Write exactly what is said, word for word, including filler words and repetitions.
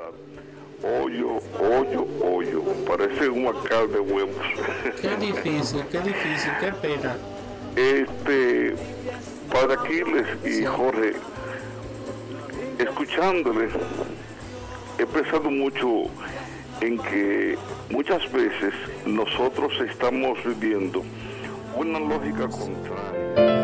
ciudad. Hoyo, hoyo, hoyo. Parece un alcalde de huevos. Qué difícil, qué difícil, qué pena. Este, Padre Aquiles y Sí. Jorge, escuchándoles, he pensado mucho en que muchas veces nosotros estamos viviendo una lógica contraria.